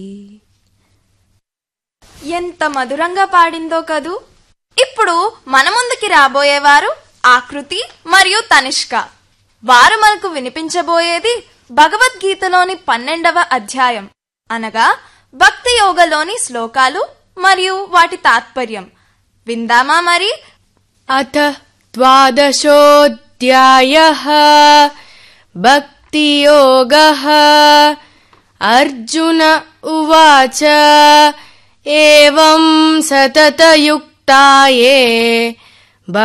ఎంత మధురంగా పాడిందో కదూ. ఇప్పుడు మన ముందుకి రాబోయేవారు ఆకృతి మరియు తనిష్క. వారు మనకు వినిపించబోయేది భగవద్గీతలోని 12వ అధ్యాయం అనగా భక్తి యోగలోని శ్లోకాలు మరియు వాటి తాత్పర్యం. విందామా మరి? అథ ద్వాదశోऽధ్యాయః భక్తి యోగః. అర్జున ఉవాచ ఏవం సతతయుక్తాయే